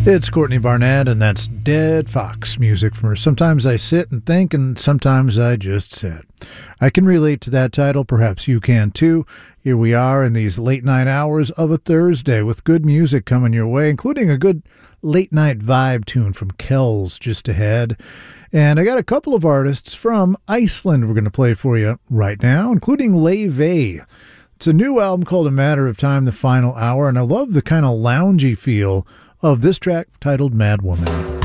It's Courtney Barnett, and that's Dead Fox music from her. Sometimes I sit and think, and sometimes I just sit. I can relate to that title. Perhaps you can too. Here we are in these late night hours of a Thursday with good music coming your way, including a good late night vibe tune from Kells just ahead. And I got a couple of artists from Iceland we're going to play for you right now, including Leve. It's a new album called A Matter of Time, the final hour, and I love the kind of loungy feel of this track titled Mad Woman.